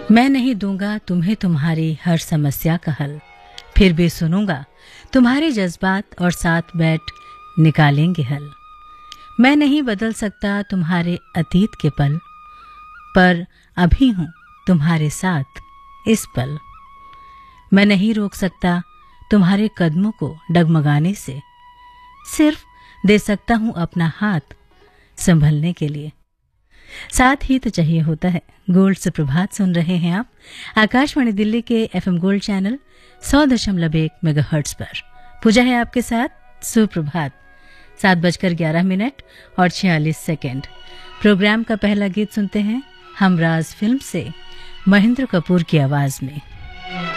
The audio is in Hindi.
मैं नहीं दूंगा तुम्हें तुम्हारी हर समस्या का हल, फिर भी सुनूंगा तुम्हारे जज्बात और साथ बैठ निकालेंगे हल। मैं नहीं बदल सकता तुम्हारे अतीत के पल, पर अभी हूँ तुम्हारे साथ इस पल। मैं नहीं रोक सकता तुम्हारे कदमों को डगमगाने से, सिर्फ दे सकता हूँ अपना हाथ संभलने के लिए। साथ ही तो चाहिए होता है। गोल्ड से प्रभात सुन रहे हैं आप आकाशवाणी दिल्ली के एफएम गोल्ड चैनल 100.1 मेगाहर्ट्ज पर। पूजा है आपके साथ। सुप्रभात। 7:11 और 46 सेकेंड। प्रोग्राम का पहला गीत सुनते हैं हमराज फिल्म से, महेंद्र कपूर की आवाज में।